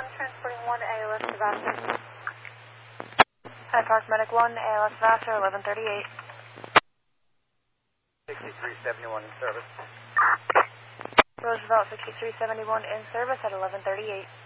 Transporting 1 ALS to Vassar. Hyde Park Medic 1, ALS Vassar, 1138. 6371 in service. Roosevelt 6371 in service at 1138.